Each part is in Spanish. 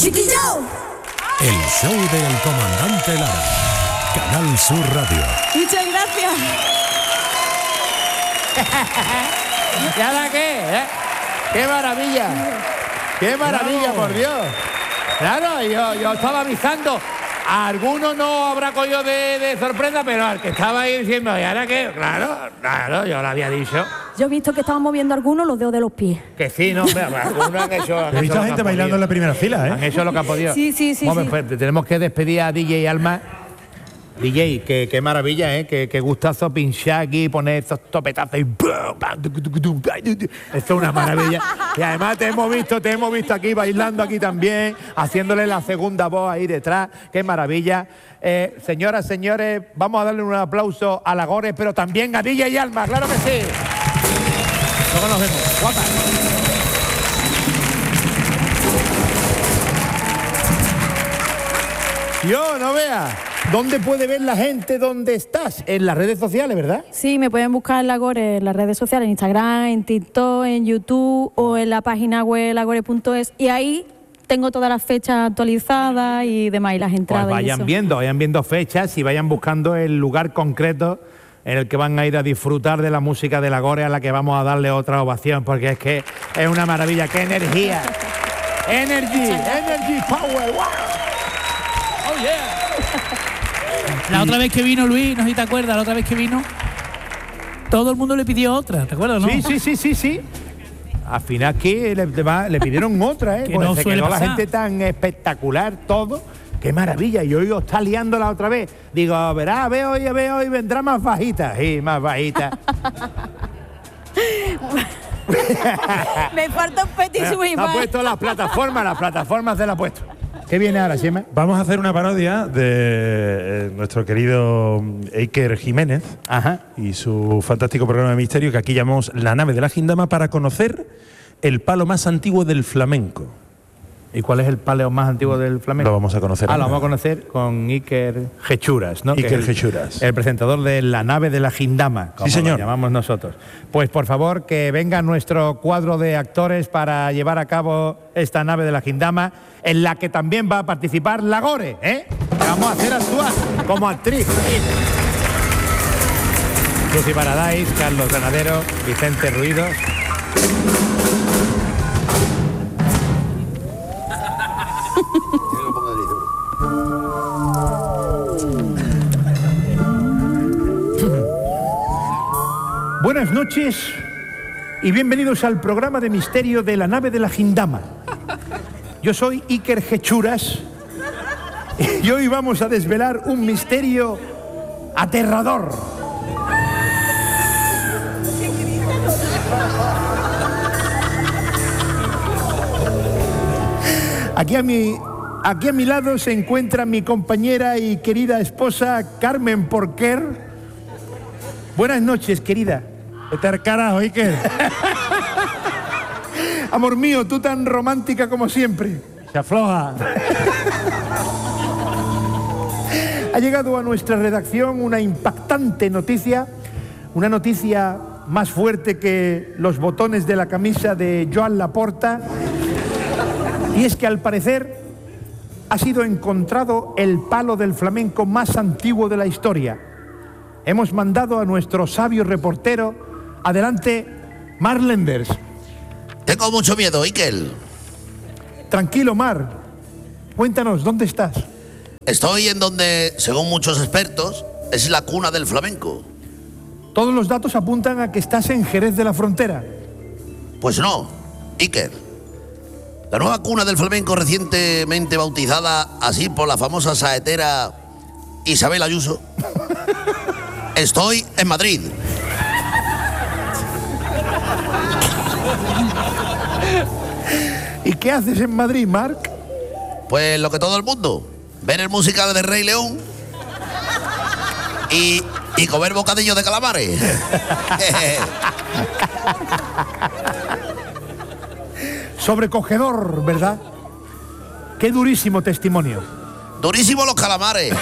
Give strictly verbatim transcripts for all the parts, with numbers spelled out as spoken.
¡Chiquillo! El show del comandante Lara. Canal Sur Radio. Muchas gracias. ¿Y ahora qué? ¿Eh? ¡Qué maravilla! ¡Qué maravilla, Bravo. por Dios! Claro, yo, yo estaba avisando. A alguno no habrá cogido de, de sorpresa, pero al que estaba ahí diciendo, ¿y ahora qué? Claro, claro, yo lo había dicho. Yo he visto que estaban moviendo algunos los dedos de los pies. Que sí, no, hombre, algunos han hecho. Han He hecho visto lo a que gente han bailando podido. en la primera fila, Han ¿eh? hecho lo que han podido. Sí, sí, sí, Hombre, sí. pues, tenemos que despedir a D J Alma. D J, qué, qué maravilla, ¿eh? Qué, qué gustazo pinchar aquí, poner estos topetazos y... Esto es una maravilla. Y además te hemos visto, te hemos visto aquí bailando aquí también, haciéndole la segunda voz ahí detrás. Qué maravilla. Eh, señoras, señores, vamos a darle un aplauso a la Gore, pero también a D J Alma, claro que sí. Luego nos vemos. Guapa. Yo, no vea. ¿Dónde puede ver la gente dónde estás? En las redes sociales, ¿verdad? Sí, me pueden buscar en Lagore, en las redes sociales, en Instagram, en TikTok, en YouTube o en la página web lagore punto es. Y ahí tengo todas las fechas actualizadas y demás, y las entradas. Pues y vayan eso. viendo, vayan viendo fechas y vayan buscando el lugar concreto en el que van a ir a disfrutar de la música de la Gore, a la que vamos a darle otra ovación, porque es que es una maravilla. ¡Qué energía! ¡Energy! ¡Energy! ¡Power! ¡Wow! ¡Oh, yeah! La otra vez que vino Luis, no sé si te acuerdas, la otra vez que vino, todo el mundo le pidió otra, ¿te acuerdas, no? Sí, sí, sí, sí, sí. Al final que le, le pidieron otra, ¿eh? Que Pues no se suele quedó la pasar. gente tan espectacular todo. ¡Qué maravilla! Y hoy os está liando la otra vez. Digo, verá, ve hoy, ve hoy, vendrá más bajita. Sí, más bajita. Me falta un petit Se suisse. ha puesto las plataformas, las plataformas se las ha puesto. ¿Qué viene ahora, Xema? Vamos a hacer una parodia de eh, nuestro querido Iker Jiménez Ajá. y su fantástico programa de misterio que aquí llamamos La nave de la Gindama, para conocer el palo más antiguo del flamenco. ¿Y cuál es el paleo más antiguo del flamenco? Lo vamos a conocer Ah, lo ahora. vamos a conocer con Iker Gechuras, ¿no? Iker Que es el- Gechuras. El presentador de La nave de la Gindama, como Sí, señor. lo llamamos nosotros. Pues por favor, que venga nuestro cuadro de actores para llevar a cabo esta nave de la Gindama, en la que también va a participar la Gore, ¿eh? Que vamos a hacer actuar como actriz. Lucy Paradise, Carlos Granadero, Vicente Ruidos. Buenas noches y bienvenidos al programa de misterio de La nave de la Gindama. Yo soy Iker Gechuras y hoy vamos a desvelar un misterio aterrador. Aquí a mi, aquí a mi lado se encuentra mi compañera y querida esposa Carmen Porquer. Buenas noches, querida. Vete al carajo, Iker. Amor mío, tú tan romántica como siempre. Se afloja. Ha llegado a nuestra redacción una impactante noticia, una noticia más fuerte que los botones de la camisa de Joan Laporta, y es que al parecer ha sido encontrado el palo del flamenco más antiguo de la historia. Hemos mandado a nuestro sabio reportero. Adelante, Mar Lenders. Tengo mucho miedo, Iker. Tranquilo, Mar. Cuéntanos, ¿dónde estás? Estoy en donde, según muchos expertos, es la cuna del flamenco. Todos los datos apuntan a que estás en Jerez de la Frontera. Pues no, Iker. La nueva cuna del flamenco, recientemente bautizada así por la famosa saetera Isabel Ayuso. Estoy en Madrid. ¿Y qué haces en Madrid, Marc? Pues lo que todo el mundo, ver el musical de Rey León y, y comer bocadillos de calamares. Sobrecogedor, ¿verdad? Qué durísimo testimonio. Durísimo los calamares.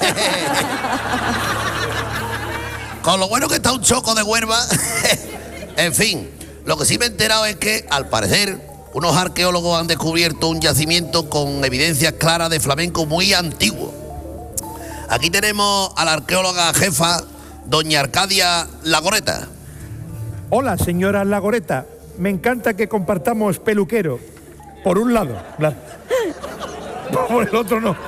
Con lo bueno que está un choco de Huelva. En fin, lo que sí me he enterado es que, al parecer, unos arqueólogos han descubierto un yacimiento con evidencias claras de flamenco muy antiguo. Aquí tenemos a la arqueóloga jefa, doña Arcadia Lagoreta. Hola, señora Lagoreta. Me encanta que compartamos peluquero. Por un lado, claro. Por el otro no.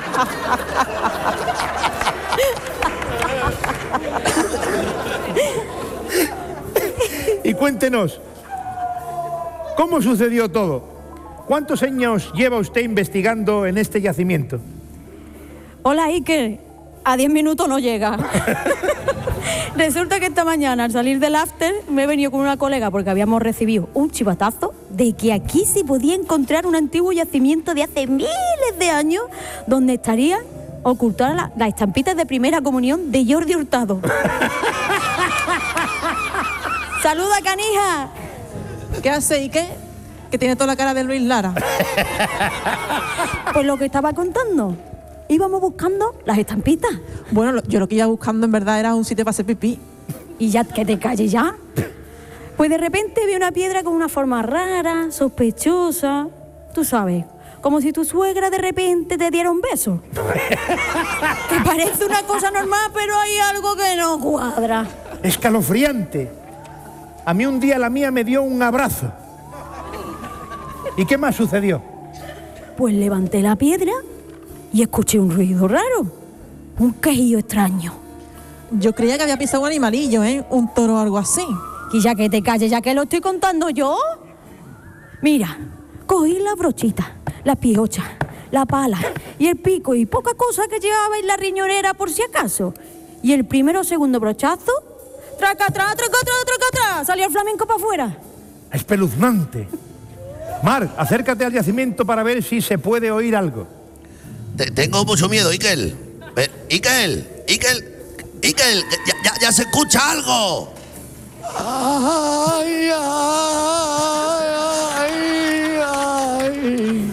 Y cuéntenos, ¿cómo sucedió todo? ¿Cuántos años lleva usted investigando en este yacimiento? Hola, Iker. A diez minutos no llega. Resulta que esta mañana, al salir del after, me he venido con una colega porque habíamos recibido un chivatazo de que aquí se podía encontrar un antiguo yacimiento de hace miles de años donde estarían ocultadas las la estampitas de primera comunión de Jordi Hurtado. ¡Saluda, canija! ¿Qué hace y qué? Que tiene toda la cara de Luis Lara. Pues lo que estaba contando. Íbamos buscando las estampitas. Bueno, lo- yo lo que iba buscando en verdad era un sitio para hacer pipí. Y ya, que te calles ya. Pues de repente vi una piedra con una forma rara, sospechosa. Tú sabes, como si tu suegra de repente te diera un beso. Te parece una cosa normal, pero hay algo que no cuadra. Escalofriante. A mí un día la mía me dio un abrazo. ¿Y qué más sucedió? Pues levanté la piedra y escuché un ruido raro. Un quejido extraño. Yo creía que había pisado un animalillo, ¿eh? Un toro o algo así. Y ya que te calles, ya que lo estoy contando yo. Mira, cogí la brochita, la piocha, la pala y el pico y poca cosa que llevaba en la riñonera por si acaso. Y el primero o segundo brochazo, traca, traca, traca, traca, traca, traca, salió el flamenco para afuera. Espeluznante. Mar, acércate al yacimiento para ver si se puede oír algo. Te- tengo mucho miedo, Iker. Eh, Iker, Iker, Iker, ya, ya, ya se escucha algo. Ay, ay, ay,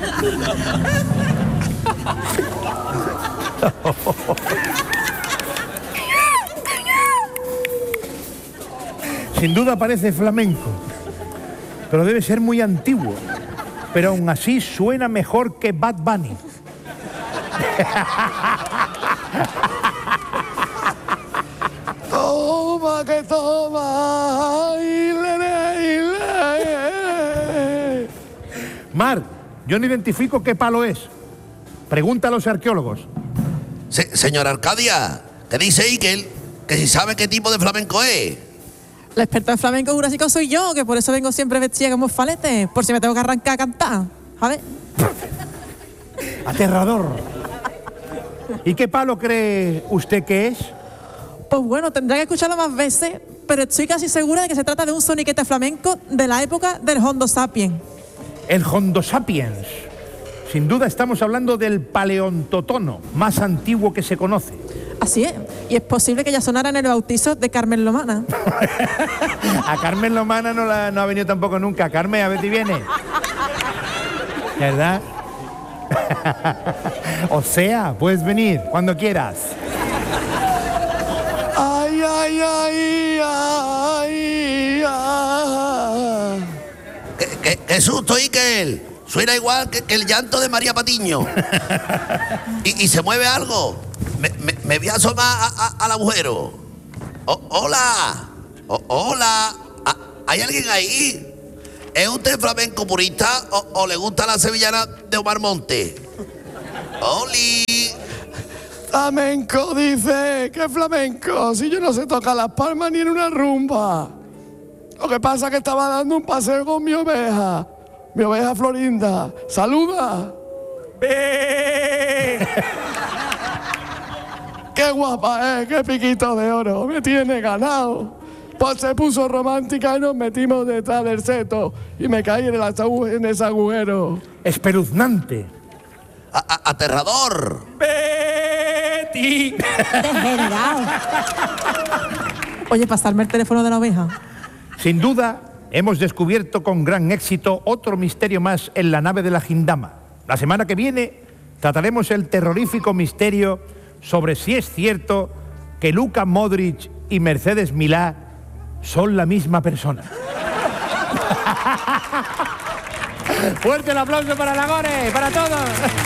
Sin duda parece flamenco, pero debe ser muy antiguo. Pero aún así suena mejor que Bad Bunny. toma, que toma. Ay, le, le, le. Mar, yo no identifico qué palo es. Pregunta a los arqueólogos. Se- señora Arcadia, ¿qué dice Iker? Que si sabe qué tipo de flamenco es. La experta en flamenco jurásico soy yo, que por eso vengo siempre vestida como falete, por si me tengo que arrancar a cantar. A ver. Aterrador. ¿Y qué palo cree usted que es? Pues bueno, tendré que escucharlo más veces, pero estoy casi segura de que se trata de un soniquete flamenco de la época del Homo sapiens. El Homo sapiens. Sin duda estamos hablando del paleontotono, más antiguo que se conoce. Así es, y es posible que ya sonara en el bautizo de Carmen Lomana. A Carmen Lomana no, la, no ha venido tampoco nunca. Carmen, a ver si viene. ¿Verdad? O sea, puedes venir cuando quieras. Ay, ay, ay, ay, ay. ¿Qué, qué, qué susto, Iker? Suena igual que, que el llanto de María Patiño. ¿Y, y se mueve algo? Me, me, me voy a asomar a- a- al agujero. Oh, hola. Oh, hola. Ah, ¿hay alguien ahí? ¿Es usted flamenco purista o, o le gusta la sevillana de Omar Monte? ¡Oli! Flamenco, dice. ¿Qué flamenco? Si yo no sé tocar las palmas ni en una rumba. Lo que pasa es que estaba dando un paseo con mi oveja. Mi oveja Florinda. ¡Saluda! ¡Qué guapa es! ¡Qué piquito de oro! ¡Me tiene ganado! Pues se puso romántica y nos metimos detrás del seto. Y me caí en, el agu- en ese agujero. Espeluznante. A- a- ¡Aterrador! Betty. Degenerado. Oye, pasarme el teléfono de la oveja. Sin duda, hemos descubierto con gran éxito otro misterio más en la nave de la Gindama. La semana que viene trataremos el terrorífico misterio sobre si es cierto que Luka Modric y Mercedes Milá son la misma persona. Fuerte el aplauso para Nagore, para todos.